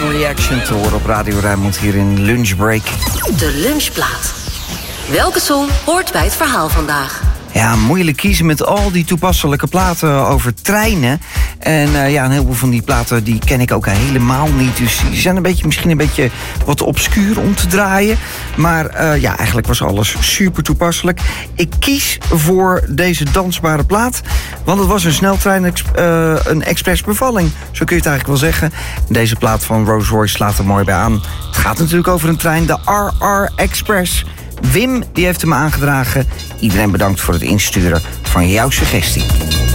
Chain Reaction te horen op Radio Rijnmond hier in Lunchbreak. De lunchplaat. Welke song hoort bij het verhaal vandaag? Ja, moeilijk kiezen met al die toepasselijke platen over treinen. En een heleboel van die platen die ken ik ook helemaal niet. Dus die zijn misschien een beetje wat obscuur om te draaien. Maar eigenlijk was alles super toepasselijk. Ik kies voor deze dansbare plaat. Want het was een sneltrein, een express bevalling. Zo kun je het eigenlijk wel zeggen. Deze plaat van Rolls Royce slaat er mooi bij aan. Het gaat natuurlijk over een trein, de RR Express. Wim die heeft hem aangedragen. Iedereen bedankt voor het insturen van jouw suggestie.